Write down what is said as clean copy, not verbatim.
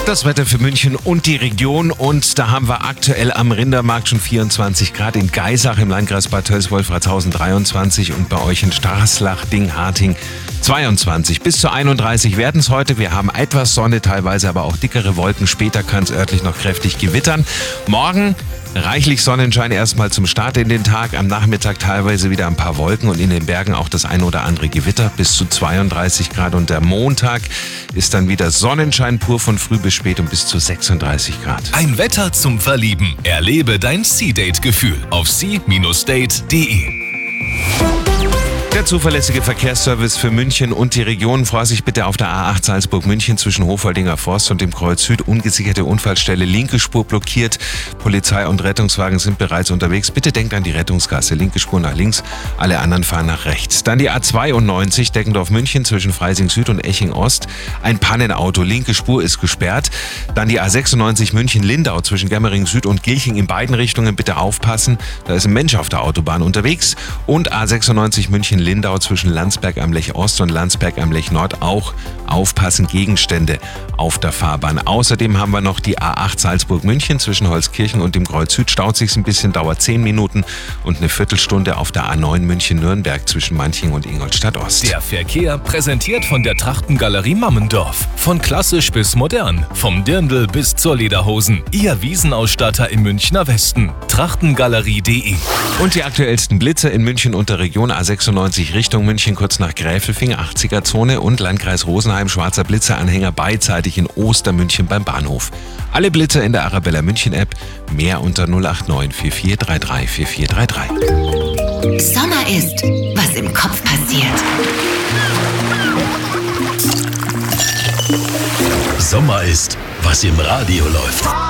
Das Wetter für München und die Region, und da haben wir aktuell am Rindermarkt schon 24 Grad, in Geisach im Landkreis Bad Tölz-Wolfratshausen 23 und bei euch in Straßlach, Dingharting 22. Bis zu 31 werden es heute. Wir haben etwas Sonne, teilweise aber auch dickere Wolken. Später kann es örtlich noch kräftig gewittern. Morgen reichlich Sonnenschein erstmal zum Start in den Tag. Am Nachmittag teilweise wieder ein paar Wolken und in den Bergen auch das ein oder andere Gewitter bis zu 32 Grad. Und der Montag ist dann wieder Sonnenschein pur von früh bis spät und bis zu 36 Grad. Ein Wetter zum Verlieben. Erlebe dein Sea-Date-Gefühl auf sea-date.de. Der zuverlässige Verkehrsservice für München und die Region. Vorsicht bitte auf der A8 Salzburg-München zwischen Hofholdinger Forst und dem Kreuz Süd. Ungesicherte Unfallstelle, linke Spur blockiert. Polizei und Rettungswagen sind bereits unterwegs. Bitte denkt an die Rettungsgasse. Linke Spur nach links, alle anderen fahren nach rechts. Dann die A92 Deckendorf-München zwischen Freising Süd und Eching Ost. Ein Pannenauto, linke Spur ist gesperrt. Dann die A96 München-Lindau zwischen Germering Süd und Gilching in beiden Richtungen. Bitte aufpassen, da ist ein Mensch auf der Autobahn unterwegs. Und A96 München-Lindau zwischen Landsberg am Lech Ost und Landsberg am Lech Nord auch aufpassen, Gegenstände auf der Fahrbahn. Außerdem haben wir noch die A8 Salzburg-München zwischen Holzkirchen und dem Kreuz Süd. Staut sich ein bisschen, dauert 10 Minuten und eine Viertelstunde auf der A9 München-Nürnberg zwischen Manching und Ingolstadt Ost. Der Verkehr präsentiert von der Trachtengalerie Mammendorf. Von klassisch bis modern, vom Dirndl bis zur Lederhosen. Ihr Wiesenausstatter im Münchner Westen. Trachtengalerie.de. Und die aktuellsten Blitze in München und der Region. A96 Richtung München kurz nach Gräfelfing, 80er-Zone, und Landkreis Rosenheim, schwarzer Blitzeranhänger beidseitig in Ostermünchen beim Bahnhof. Alle Blitze in der Arabella München App, mehr unter 089 4433 4433. Sommer ist, was im Kopf passiert. Sommer ist, was im Radio läuft.